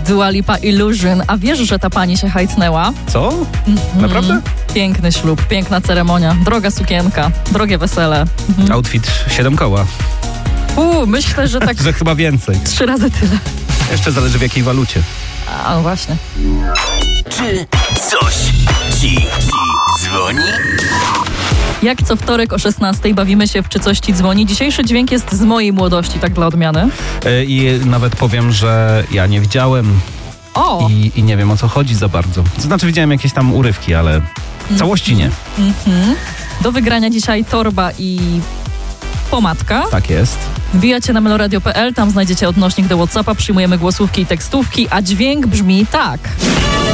Dua Lipa Illusion. A wiesz, że ta pani się hajtnęła? Co? Naprawdę? Piękny ślub, piękna ceremonia, droga sukienka, drogie wesele. Outfit 7 koła. Myślę, że tak Że chyba więcej. 3 razy tyle. Jeszcze zależy w jakiej walucie. A, no właśnie. Czy coś ci dzwoni? Jak co wtorek o 16:00 bawimy się w Czy coś ci dzwoni. Dzisiejszy dźwięk jest z mojej młodości, tak dla odmiany. I nawet powiem, że ja nie widziałem O! i nie wiem, o co chodzi za bardzo. To znaczy widziałem jakieś tam urywki, ale całości nie. Do wygrania dzisiaj torba i pomadka. Tak jest. Wbijacie na meloradio.pl, tam znajdziecie odnośnik do WhatsAppa, przyjmujemy głosówki i tekstówki, a dźwięk brzmi tak.